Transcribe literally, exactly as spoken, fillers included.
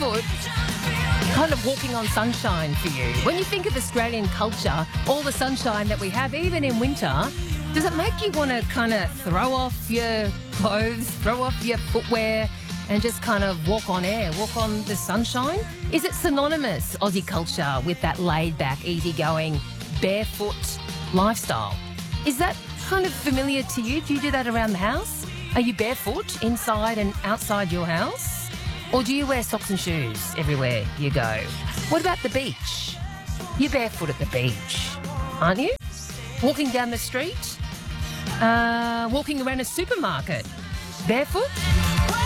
barefoot kind of walking on sunshine for you? When you think of Australian culture, all the sunshine that we have, even in winter, does it make you want to kind of throw off your clothes, throw off your footwear and just kind of walk on air, walk on the sunshine? Is it synonymous, Aussie culture, with that laid-back, easygoing, barefoot lifestyle? Is that kind of familiar to you? Do you do that around the house? Are you barefoot inside and outside your house? Or do you wear socks and shoes everywhere you go? What about the beach? You're barefoot at the beach, aren't you? Walking down the street? Uh, walking around a supermarket? Barefoot?